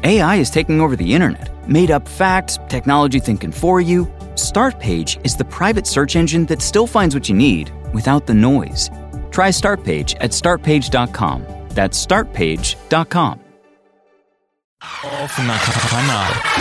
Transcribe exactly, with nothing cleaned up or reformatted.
A I is taking over the internet. Made-up facts, technology thinking for you. Startpage is the private search engine that still finds what you need without the noise. Try Startpage at start page dot com. That's start page dot com. Offener Kanal.